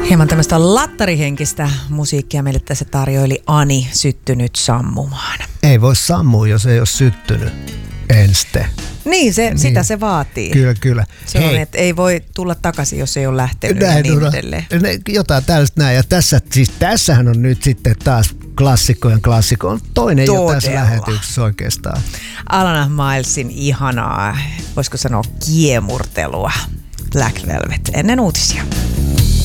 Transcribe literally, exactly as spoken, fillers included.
Hieman tämmöistä lattarihenkistä musiikkia meille tässä tarjoili Ani, Syttynyt sammumaan. Ei voi sammua, jos ei ole syttynyt enste. Niin, se, niin. sitä se vaatii. Kyllä, kyllä. Se on, että ei voi tulla takaisin, jos ei ole lähtenyt näin, ja niin edelleen. Jotain tällaista näin. Ja tässä, siis tässähän on nyt sitten taas klassikkojen klassikko. On toinen Todella. jo tässä lähetyksessä oikeastaan. Alana Milesin ihanaa, voisiko sanoa kiemurtelua. Black Velvet ennen uutisia.